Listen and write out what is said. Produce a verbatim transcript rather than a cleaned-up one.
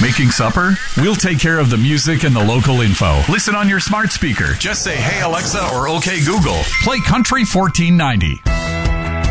Making supper? We'll take care of the music and the local info. Listen on your smart speaker. Just say, hey Alexa or okay Google. Play Country fourteen ninety.